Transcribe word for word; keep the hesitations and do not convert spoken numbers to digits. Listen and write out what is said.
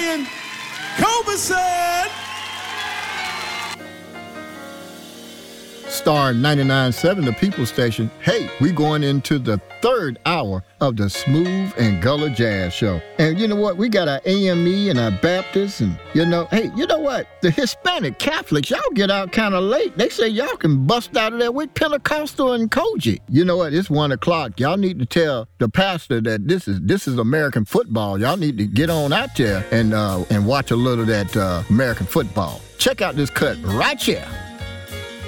Ryan Culberson. Star ninety-nine point seven, the People Station. Hey, we going into the third hour of the Smooth and Gullah Jazz Show. And you know what? We got our A M E and our Baptists and, you know, hey, you know what? The Hispanic Catholics, y'all get out kind of late. They say y'all can bust out of there with Pentecostal and Koji. You know what? It's one o'clock. Y'all need to tell the pastor that this is this is American football. Y'all need to get on out there and, uh, and watch a little of that uh, American football. Check out this cut right here.